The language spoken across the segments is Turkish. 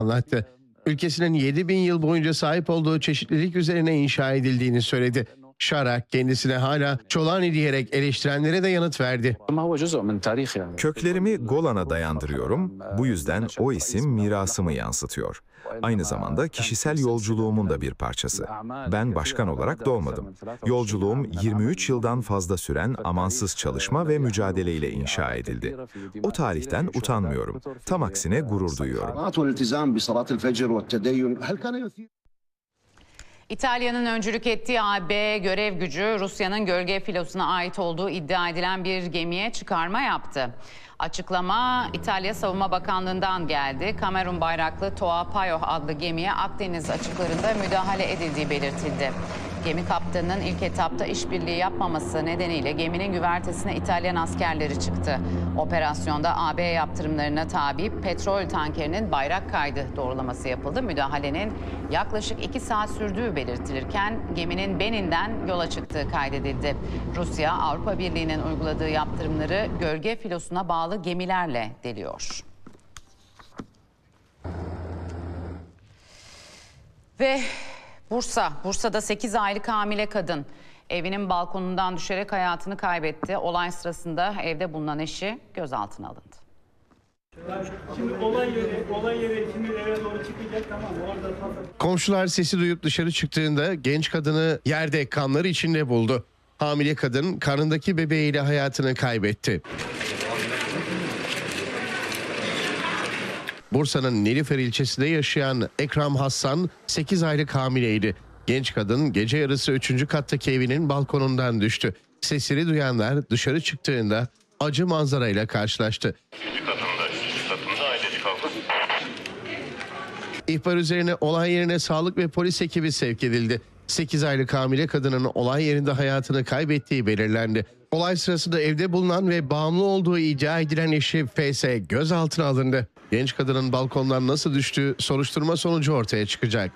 anlattı. Ülkesinin 7.000 yıl boyunca sahip olduğu çeşitlilik üzerine inşa edildiğini söyledi. Şarak kendisine hala Çolani diyerek eleştirenlere de yanıt verdi. Köklerimi Golan'a dayandırıyorum. Bu yüzden o isim mirasımı yansıtıyor. Aynı zamanda kişisel yolculuğumun da bir parçası. Ben başkan olarak doğmadım. Yolculuğum 23 yıldan fazla süren amansız çalışma ve mücadeleyle inşa edildi. O tarihten utanmıyorum. Tam aksine gurur duyuyorum. İtalya'nın öncülük ettiği AB görev gücü Rusya'nın gölge filosuna ait olduğu iddia edilen bir gemiye çıkarma yaptı. Açıklama İtalya Savunma Bakanlığı'ndan geldi. Kamerun bayraklı Toa Payo adlı gemiye Akdeniz açıklarında müdahale edildiği belirtildi. Gemi kaptanının ilk etapta işbirliği yapmaması nedeniyle geminin güvertesine İtalyan askerleri çıktı. Operasyonda AB yaptırımlarına tabi petrol tankerinin bayrak kaydı doğrulaması yapıldı. Müdahalenin yaklaşık 2 saat sürdüğü belirtilirken geminin Benin'den yola çıktığı kaydedildi. Rusya, Avrupa Birliği'nin uyguladığı yaptırımları gölge filosuna bağlı gemilerle deliyor. Ve Bursa'da 8 aylık hamile kadın evinin balkonundan düşerek hayatını kaybetti. Olay sırasında evde bulunan eşi gözaltına alındı. Şimdi olay yeri şimdi eve doğru çıkacak, tamam orada. Komşular sesi duyup dışarı çıktığında genç kadını yerde kanlar içinde buldu. Hamile kadın karnındaki bebeğiyle hayatını kaybetti. Bursa'nın Nilüfer ilçesinde yaşayan Ekrem Hassan 8 aylık hamileydi. Genç kadın gece yarısı 3. kattaki evinin balkonundan düştü. Sesleri duyanlar dışarı çıktığında acı manzarayla karşılaştı. 3. katında ailecek abla. İhbar üzerine olay yerine sağlık ve polis ekibi sevk edildi. 8 aylık hamile kadının olay yerinde hayatını kaybettiği belirlendi. Olay sırasında evde bulunan ve bağımlı olduğu iddia edilen eşi FS gözaltına alındı. Genç kadının balkondan nasıl düştüğü soruşturma sonucu ortaya çıkacak.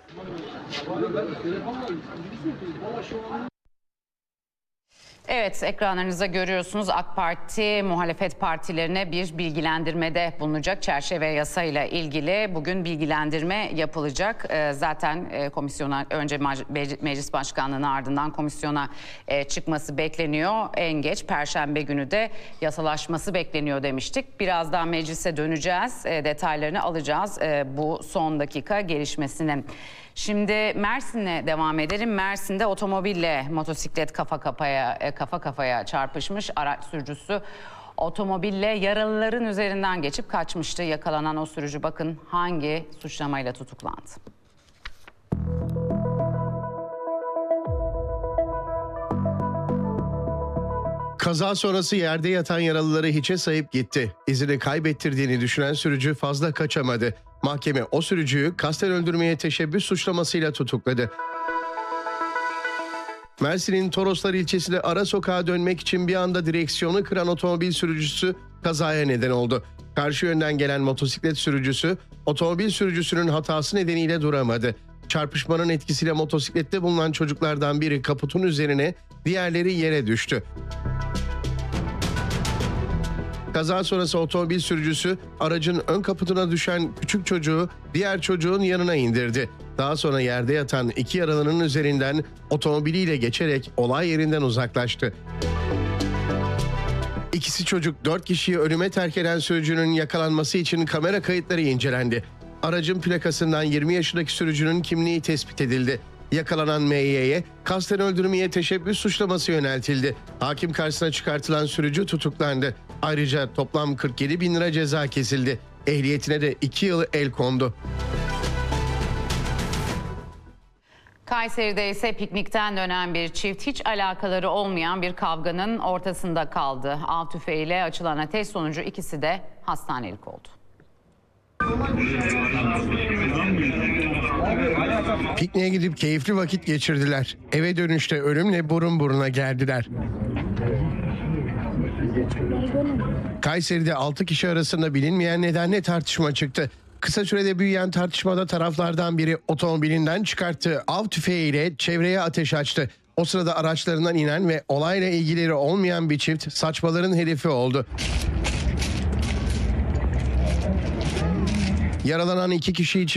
Evet, ekranlarınızda görüyorsunuz AK Parti muhalefet partilerine bir bilgilendirmede bulunacak. Çerçeve yasayla ilgili bugün bilgilendirme yapılacak. Zaten komisyona önce meclis başkanlığına ardından komisyona çıkması bekleniyor. En geç Perşembe günü de yasalaşması bekleniyor demiştik. Birazdan meclise döneceğiz. Detaylarını alacağız bu son dakika gelişmesinin. Şimdi Mersin'le devam edelim. Mersin'de otomobille motosiklet kafa kafaya çarpışmış. Araç sürücüsü otomobille yaralıların üzerinden geçip kaçmıştı. Yakalanan o sürücü bakın hangi suçlamayla tutuklandı. Kaza sonrası yerde yatan yaralıları hiçe sayıp gitti. İzini kaybettirdiğini düşünen sürücü fazla kaçamadı. Mahkeme o sürücüyü kasten öldürmeye teşebbüs suçlamasıyla tutukladı. Mersin'in Toroslar ilçesinde ara sokağa dönmek için bir anda direksiyonu kıran otomobil sürücüsü kazaya neden oldu. Karşı yönden gelen motosiklet sürücüsü otomobil sürücüsünün hatası nedeniyle duramadı. Çarpışmanın etkisiyle motosiklette bulunan çocuklardan biri kaputun üzerine, diğerleri yere düştü. Kaza sonrası otomobil sürücüsü aracın ön kaputuna düşen küçük çocuğu diğer çocuğun yanına indirdi. Daha sonra yerde yatan 2 yaralının üzerinden otomobiliyle geçerek olay yerinden uzaklaştı. İkisi çocuk 4 kişiyi ölüme terk eden sürücünün yakalanması için kamera kayıtları incelendi. Aracın plakasından 20 yaşındaki sürücünün kimliği tespit edildi. Yakalanan MY'ye kasten öldürmeye teşebbüs suçlaması yöneltildi. Hakim karşısına çıkartılan sürücü tutuklandı. Ayrıca toplam 47.000 lira ceza kesildi. Ehliyetine de 2 yıl el kondu. Kayseri'de ise piknikten dönen bir çift hiç alakaları olmayan bir kavganın ortasında kaldı. Av tüfeğiyle açılan ateş sonucu ikisi de hastanelik oldu. Pikniğe gidip keyifli vakit geçirdiler. Eve dönüşte ölümle burun buruna geldiler. Kayseri'de 6 kişi arasında bilinmeyen nedenle tartışma çıktı. Kısa sürede büyüyen tartışmada taraflardan biri otomobilinden çıkarttığı av tüfeğiyle çevreye ateş açtı. O sırada araçlarından inen ve olayla ilgileri olmayan bir çift saçmaların hedefi oldu. Yaralanan 2 kişi için